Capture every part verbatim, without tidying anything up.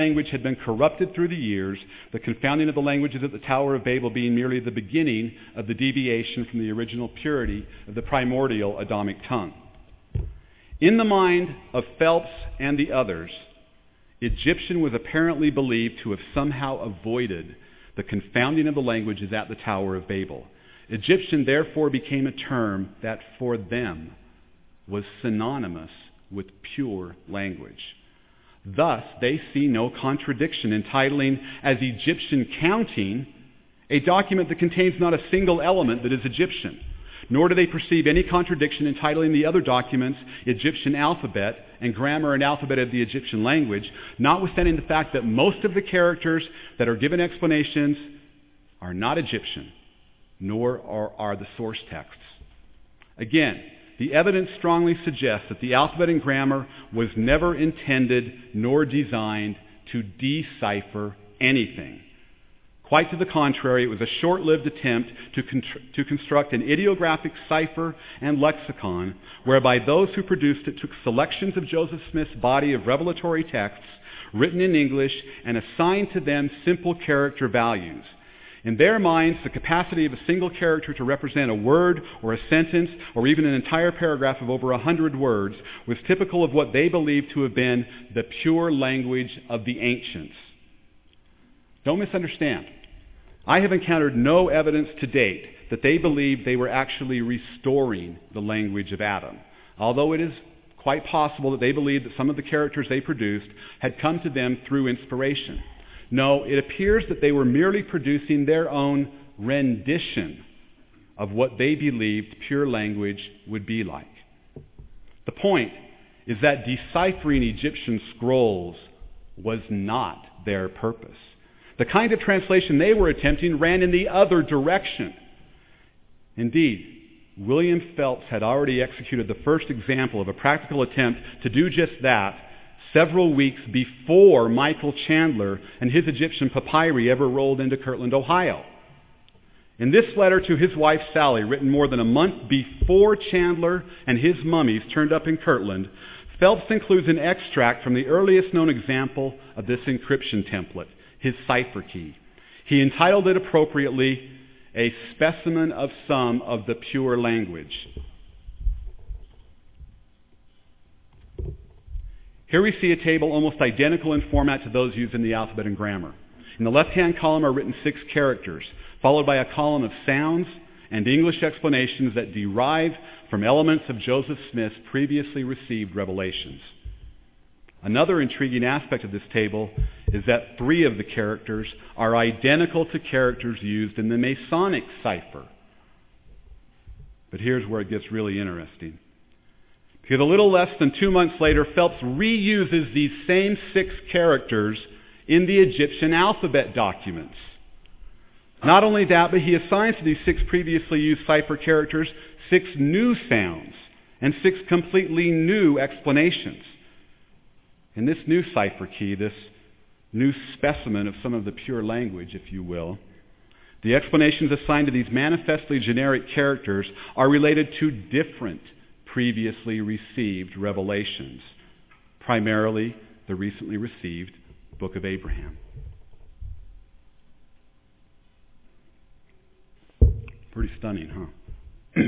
language had been corrupted through the years, the confounding of the languages at the Tower of Babel being merely the beginning of the deviation from the original purity of the primordial Adamic tongue. In the mind of Phelps and the others, Egyptian was apparently believed to have somehow avoided the confounding of the languages at the Tower of Babel. Egyptian therefore became a term that for them was synonymous with pure language. Thus, they see no contradiction in titling as Egyptian counting a document that contains not a single element that is Egyptian, nor do they perceive any contradiction in titling the other documents Egyptian alphabet and grammar and alphabet of the Egyptian language, notwithstanding the fact that most of the characters that are given explanations are not Egyptian, nor are, are the source texts. Again, the evidence strongly suggests that the alphabet and grammar was never intended nor designed to decipher anything. Quite to the contrary, it was a short-lived attempt to, contr- to construct an ideographic cipher and lexicon whereby those who produced it took selections of Joseph Smith's body of revelatory texts written in English and assigned to them simple character values. In their minds, the capacity of a single character to represent a word or a sentence or even an entire paragraph of over a hundred words was typical of what they believed to have been the pure language of the ancients. Don't misunderstand. I have encountered no evidence to date that they believed they were actually restoring the language of Adam, although it is quite possible that they believed that some of the characters they produced had come to them through inspiration. No, it appears that they were merely producing their own rendition of what they believed pure language would be like. The point is that deciphering Egyptian scrolls was not their purpose. The kind of translation they were attempting ran in the other direction. Indeed, William Phelps had already executed the first example of a practical attempt to do just that several weeks before Michael Chandler and his Egyptian papyri ever rolled into Kirtland, Ohio. In this letter to his wife Sally, written more than a month before Chandler and his mummies turned up in Kirtland, Phelps includes an extract from the earliest known example of this encryption template, his cipher key. He entitled it appropriately, A Specimen of Some of the Pure Language. Here we see a table almost identical in format to those used in the alphabet and grammar. In the left-hand column are written six characters, followed by a column of sounds and English explanations that derive from elements of Joseph Smith's previously received revelations. Another intriguing aspect of this table is that three of the characters are identical to characters used in the Masonic cipher. But here's where it gets really interesting. Because a little less than two months later, Phelps reuses these same six characters in the Egyptian alphabet documents. Not only that, but he assigns to these six previously used cipher characters six new sounds and six completely new explanations. In this new cipher key, this new specimen of some of the pure language, if you will, the explanations assigned to these manifestly generic characters are related to different previously received revelations, primarily the recently received Book of Abraham. Pretty stunning, huh?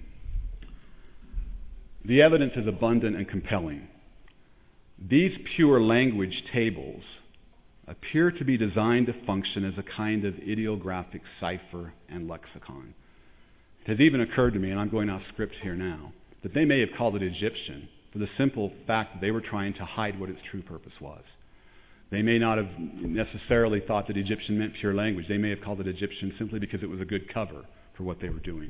The evidence is abundant and compelling. These pure language tables appear to be designed to function as a kind of ideographic cipher and lexicon. It has even occurred to me, and I'm going off script here now, that they may have called it Egyptian for the simple fact that they were trying to hide what its true purpose was. They may not have necessarily thought that Egyptian meant pure language. They may have called it Egyptian simply because it was a good cover for what they were doing.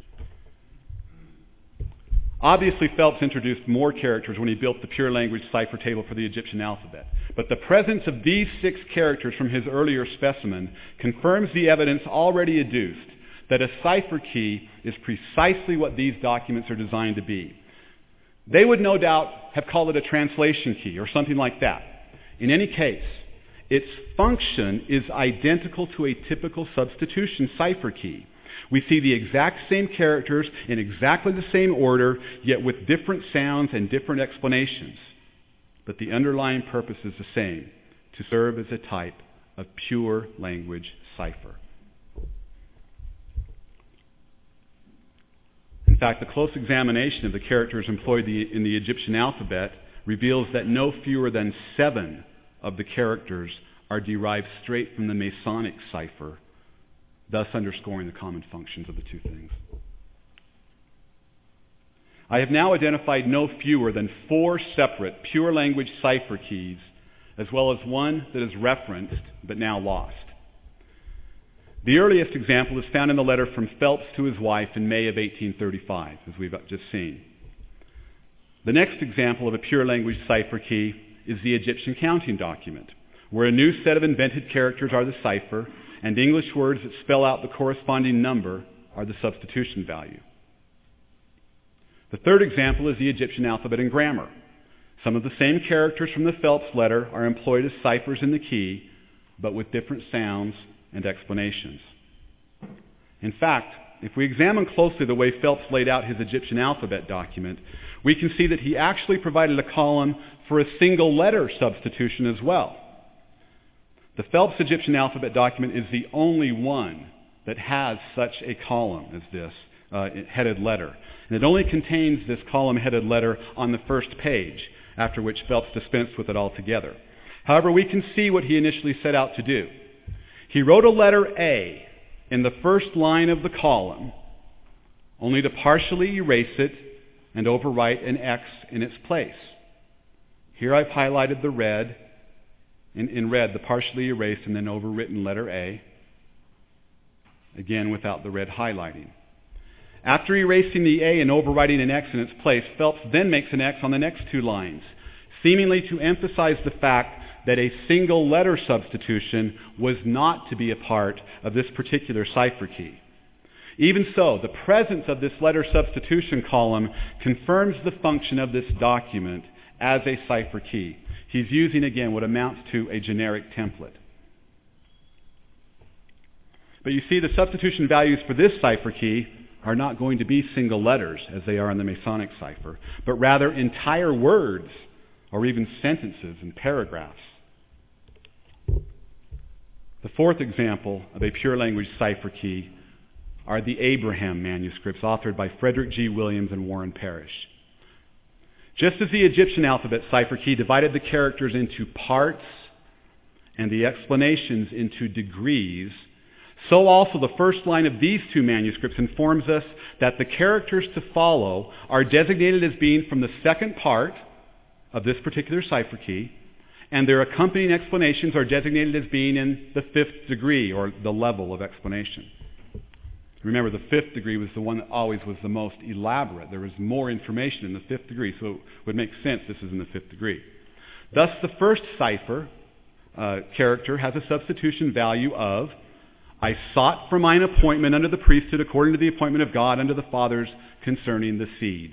Obviously, Phelps introduced more characters when he built the pure language cipher table for the Egyptian alphabet. But the presence of these six characters from his earlier specimen confirms the evidence already adduced that a cipher key is precisely what these documents are designed to be. They would no doubt have called it a translation key or something like that. In any case, its function is identical to a typical substitution cipher key. We see the exact same characters in exactly the same order, yet with different sounds and different explanations. But the underlying purpose is the same, to serve as a type of pure language cipher. In fact, the close examination of the characters employed in the Egyptian alphabet reveals that no fewer than seven of the characters are derived straight from the Masonic cipher, thus underscoring the common functions of the two things. I have now identified no fewer than four separate pure language cipher keys, as well as one that is referenced but now lost. The earliest example is found in the letter from Phelps to his wife in May of eighteen thirty-five, as we've just seen. The next example of a pure language cipher key is the Egyptian counting document, where a new set of invented characters are the cipher, and English words that spell out the corresponding number are the substitution value. The third example is the Egyptian alphabet and grammar. Some of the same characters from the Phelps letter are employed as ciphers in the key, but with different sounds and explanations. In fact, if we examine closely the way Phelps laid out his Egyptian alphabet document, we can see that he actually provided a column for a single letter substitution as well. The Phelps Egyptian alphabet document is the only one that has such a column as this uh, headed letter. And it only contains this column-headed letter on the first page, after which Phelps dispensed with it altogether. However, we can see what he initially set out to do. He wrote a letter A in the first line of the column, only to partially erase it and overwrite an X in its place. Here I've highlighted the red, in, in red, the partially erased and then overwritten letter A, again without the red highlighting. After erasing the A and overwriting an X in its place, Phelps then makes an X on the next two lines, seemingly to emphasize the fact that a single letter substitution was not to be a part of this particular cipher key. Even so, the presence of this letter substitution column confirms the function of this document as a cipher key. He's using, again, what amounts to a generic template. But you see, the substitution values for this cipher key are not going to be single letters, as they are in the Masonic cipher, but rather entire words or even sentences and paragraphs. The fourth example of a pure language cipher key are the Abraham manuscripts authored by Frederick G. Williams and Warren Parrish. Just as the Egyptian alphabet cipher key divided the characters into parts and the explanations into degrees, so also the first line of these two manuscripts informs us that the characters to follow are designated as being from the second part of this particular cipher key, and their accompanying explanations are designated as being in the fifth degree, or the level of explanation. Remember, the fifth degree was the one that always was the most elaborate. There was more information in the fifth degree, so it would make sense this is in the fifth degree. Thus, the first cipher uh, character has a substitution value of, I sought for mine appointment under the priesthood according to the appointment of God unto the fathers concerning the seed.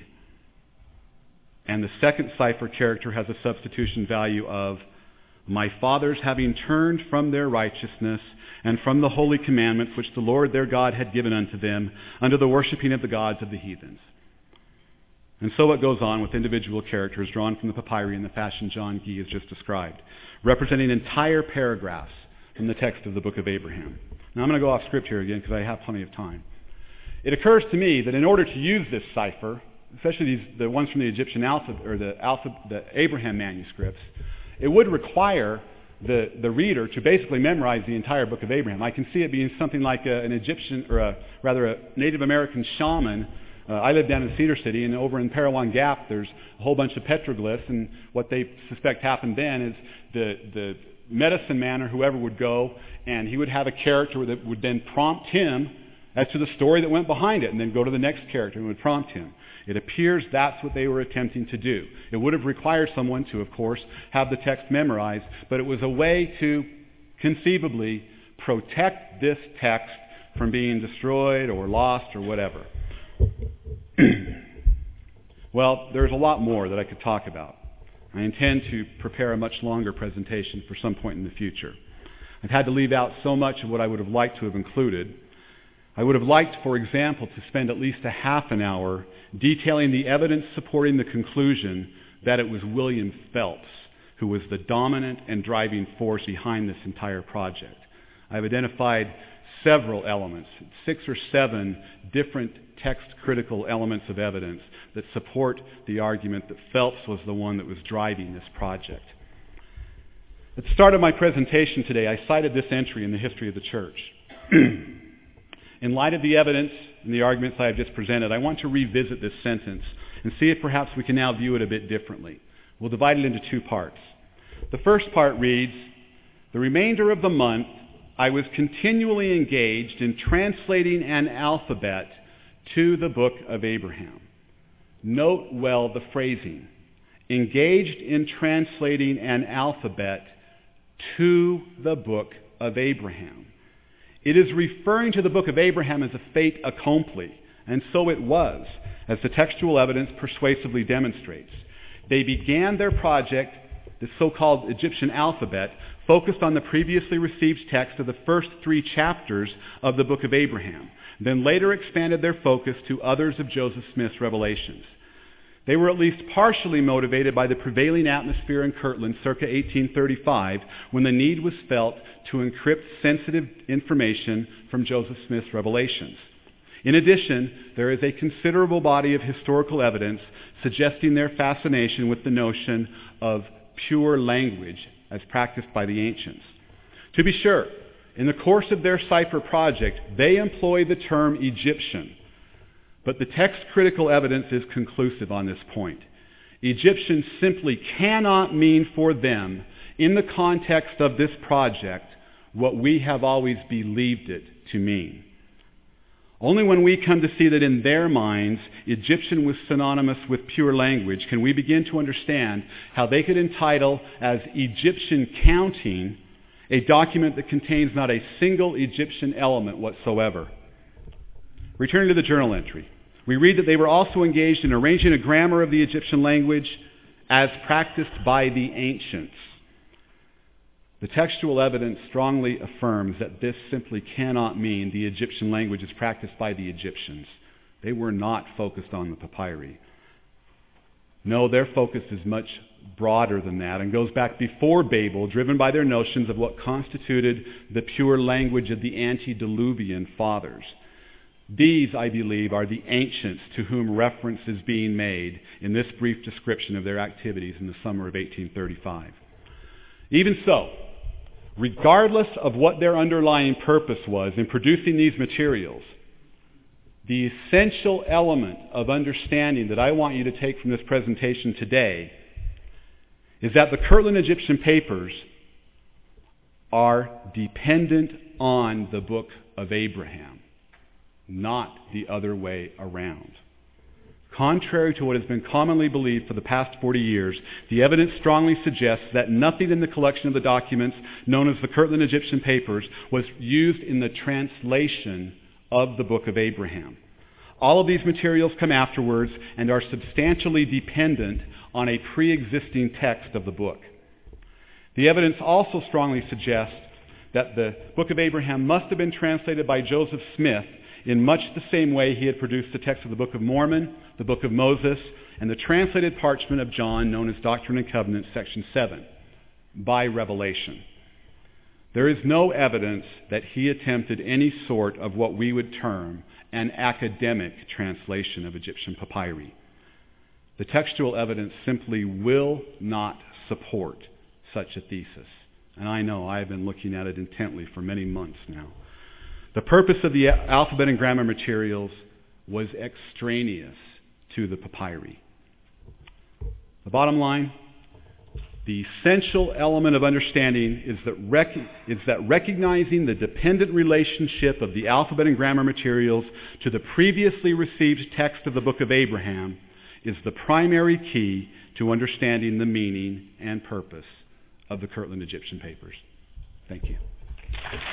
And the second cipher character has a substitution value of, my fathers having turned from their righteousness and from the holy commandments which the Lord their God had given unto them, unto the worshipping of the gods of the heathens. And so it goes on with individual characters drawn from the papyri in the fashion John Gee has just described, representing entire paragraphs from the text of the book of Abraham. Now I'm going to go off script here again because I have plenty of time. It occurs to me that in order to use this cipher, especially these, the ones from the Egyptian alphabet, or the, alphabet, the Abraham manuscripts, it would require the, the reader to basically memorize the entire book of Abraham. I can see it being something like a, an Egyptian, or a, rather a Native American shaman. Uh, I live down in Cedar City, and over in Parowan Gap, there's a whole bunch of petroglyphs, and what they suspect happened then is the, the medicine man or whoever would go, and he would have a character that would then prompt him as to the story that went behind it, and then go to the next character and would prompt him. It appears that's what they were attempting to do. It would have required someone to, of course, have the text memorized, but it was a way to conceivably protect this text from being destroyed or lost or whatever. Well, there's a lot more that I could talk about. I intend to prepare a much longer presentation for some point in the future. I've had to leave out so much of what I would have liked to have included. I would have liked, for example, to spend at least a half an hour detailing the evidence supporting the conclusion that it was William Phelps who was the dominant and driving force behind this entire project. I've identified several elements, six or seven different text-critical elements of evidence that support the argument that Phelps was the one that was driving this project. At the start of my presentation today, I cited this entry in the history of the church. In light of the evidence and the arguments I have just presented, I want to revisit this sentence and see if perhaps we can now view it a bit differently. We'll divide it into two parts. The first part reads, "The remainder of the month, I was continually engaged in translating an alphabet to the book of Abraham." Note well the phrasing. Engaged in translating an alphabet to the book of Abraham. It is referring to the book of Abraham as a fait accompli, and so it was, as the textual evidence persuasively demonstrates. They began their project, the so-called Egyptian alphabet, focused on the previously received text of the first three chapters of the book of Abraham, then later expanded their focus to others of Joseph Smith's revelations. They were at least partially motivated by the prevailing atmosphere in Kirtland circa eighteen thirty-five, when the need was felt to encrypt sensitive information from Joseph Smith's revelations. In addition, there is a considerable body of historical evidence suggesting their fascination with the notion of pure language as practiced by the ancients. To be sure, in the course of their cipher project, they employ the term Egyptian, but the text-critical evidence is conclusive on this point. Egyptian simply cannot mean for them, in the context of this project, what we have always believed it to mean. Only when we come to see that in their minds, Egyptian was synonymous with pure language, can we begin to understand how they could entitle as Egyptian counting a document that contains not a single Egyptian element whatsoever. Returning to the journal entry, we read that they were also engaged in arranging a grammar of the Egyptian language as practiced by the ancients. The textual evidence strongly affirms that this simply cannot mean the Egyptian language is practiced by the Egyptians. They were not focused on the papyri. No, their focus is much broader than that and goes back before Babel, driven by their notions of what constituted the pure language of the antediluvian fathers. These, I believe, are the ancients to whom reference is being made in this brief description of their activities in the summer of eighteen thirty-five. Even so, regardless of what their underlying purpose was in producing these materials, the essential element of understanding that I want you to take from this presentation today is that the Kirtland Egyptian papers are dependent on the book of Abraham, not the other way around. Contrary to what has been commonly believed for the past forty years, the evidence strongly suggests that nothing in the collection of the documents known as the Kirtland Egyptian papers was used in the translation of the book of Abraham. All of these materials come afterwards and are substantially dependent on a pre-existing text of the book. The evidence also strongly suggests that the book of Abraham must have been translated by Joseph Smith in much the same way he had produced the text of the Book of Mormon, the Book of Moses, and the translated parchment of John known as Doctrine and Covenants, section seven, by revelation. There is no evidence that he attempted any sort of what we would term an academic translation of Egyptian papyri. The textual evidence simply will not support such a thesis. And I know I have been looking at it intently for many months now. The purpose of the alphabet and grammar materials was extraneous to the papyri. The bottom line, the essential element of understanding is that, rec- is that recognizing the dependent relationship of the alphabet and grammar materials to the previously received text of the book of Abraham is the primary key to understanding the meaning and purpose of the Kirtland Egyptian papers. Thank you.